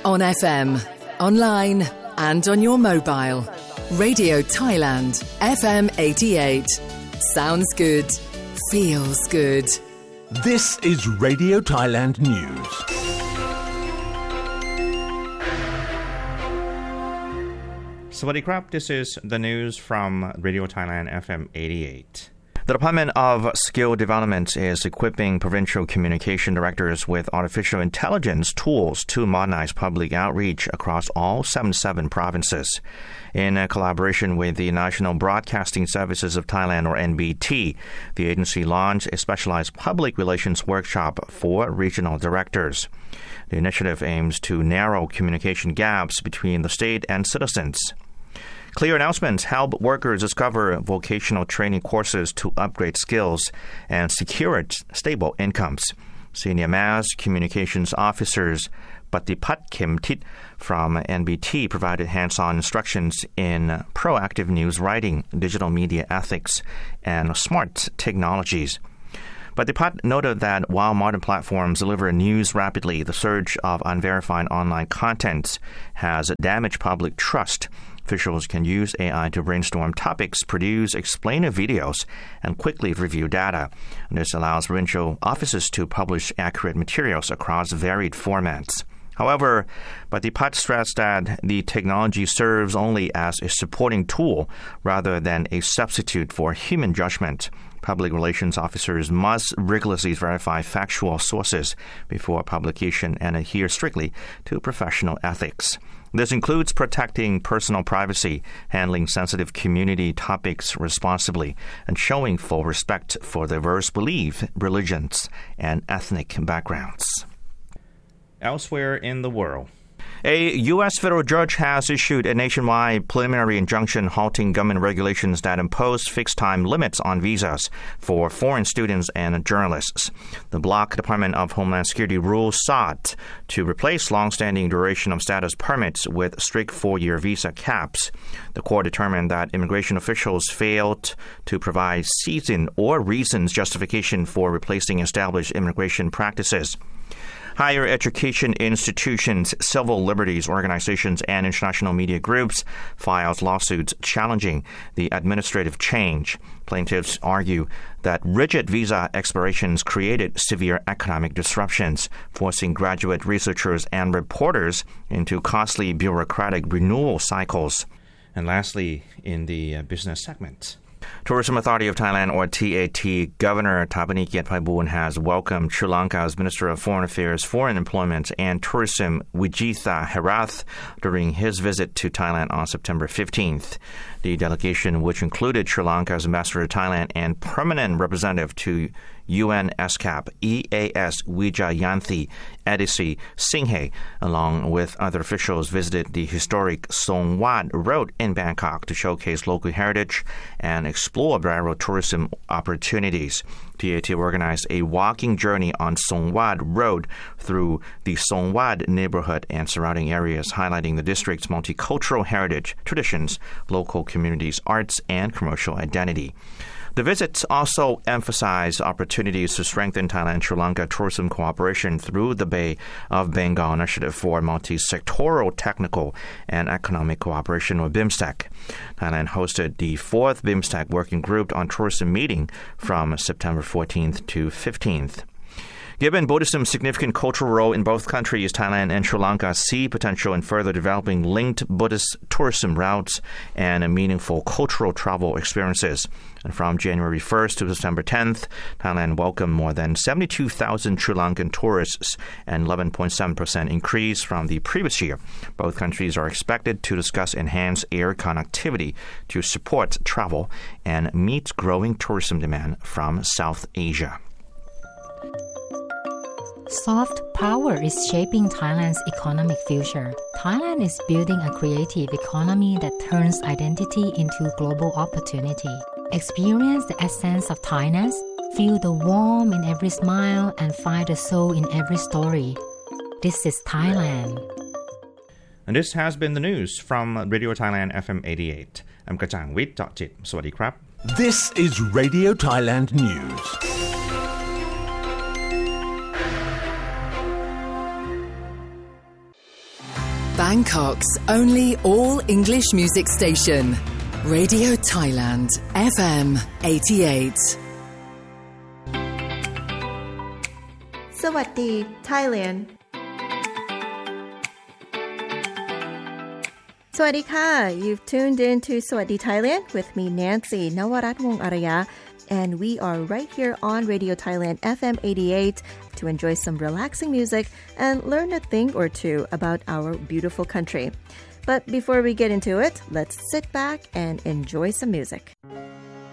On FM, online and on your mobile. Radio Thailand, FM 88. Sounds good. Feels good. This is Radio Thailand News. Sawadee krap, this is the news from Radio Thailand FM 88. The Department of Skill Development is equipping provincial communication directors with artificial intelligence tools to modernize public outreach across all 77 provinces. In collaboration with the National Broadcasting Services of Thailand, or NBT, the agency launched a specialized public relations workshop for regional directors. The initiative aims to narrow communication gaps between the state and citizens. Clear announcements help workers discover vocational training courses to upgrade skills and secure stable incomes. Senior Mass Communications Officers Patipat Khemtit from NBT provided hands-on instructions in proactive news writing, digital media ethics, and smart technologies. Patipat noted that while modern platforms deliver news rapidly, the surge of unverified online content has damaged public trust. Officials can use AI to brainstorm topics, produce explainer videos, and quickly review data. This allows provincial offices to publish accurate materials across varied formats. However, Patipat stressed that the technology serves only as a supporting tool rather than a substitute for human judgment. Public relations officers must rigorously verify factual sources before publication and adhere strictly to professional ethics. This includes protecting personal privacy, handling sensitive community topics responsibly, and showing full respect for diverse beliefs, religions, and ethnic backgrounds. Elsewhere in the world, a U.S. federal judge has issued a nationwide preliminary injunction halting government regulations that impose fixed time limits on visas for foreign students and journalists. The bloc Department of Homeland Security rules sought to replace long-standing duration of status permits with strict 4-year visa caps. The court determined that immigration officials failed to provide season or reasons justification for replacing established immigration practices. Higher education institutions, civil liberties organizations, and international media groups filed lawsuits challenging the administrative change. Plaintiffs argue that rigid visa expirations created severe economic disruptions, forcing graduate researchers and reporters into costly bureaucratic renewal cycles. And lastly, in the business segment, Tourism Authority of Thailand, or TAT, Governor Thapani Kiatphaiboon has welcomed Sri Lanka's Minister of Foreign Affairs, Foreign Employment and Tourism, Wijitha Herath, during his visit to Thailand on September 15th. The delegation, which included Sri Lanka's Ambassador to Thailand and Permanent Representative to UNESCAP, EAS Wijayanthi Adisi Singhe, along with other officials, visited the historic Songwat Road in Bangkok to showcase local heritage and explore rural tourism opportunities. TAT organized a walking journey on Songwat Road through the Songwat neighborhood and surrounding areas, highlighting the district's multicultural heritage, traditions, local communities, arts, and commercial identity. The visits also emphasized opportunities to strengthen Thailand-Sri Lanka tourism cooperation through the Bay of Bengal Initiative for Multi-Sectoral Technical and Economic Cooperation, or BIMSTEC. Thailand hosted the 4th BIMSTEC Working Group on Tourism meeting from September 14th to 15th. Given Buddhism's significant cultural role in both countries, Thailand and Sri Lanka see potential in further developing linked Buddhist tourism routes and meaningful cultural travel experiences. And from January 1st to December 10th, Thailand welcomed more than 72,000 Sri Lankan tourists, an 11.7% increase from the previous year. Both countries are expected to discuss enhanced air connectivity to support travel and meet growing tourism demand from South Asia. Soft power is shaping Thailand's economic future. Thailand is building a creative economy that turns identity into global opportunity. Experience the essence of Thainess, feel the warmth in every smile, and find the soul in every story. This is Thailand. And this has been the news from Radio Thailand FM 88. I'm Kachang Wit.Jit. Sawadee krap. This is Radio Thailand News. Bangkok's only all-English music station. Radio Thailand, FM 88. สวัสดี Thailand สวัสดีค่ะ You've tuned in to สวัสดี Thailand with me Nancy นวรัตน์วงศ์อารยะ and we are right here on Radio Thailand FM 88 to enjoy some relaxing music and learn a thing or two about our beautiful country. But before we get into it, let's sit back and enjoy some music.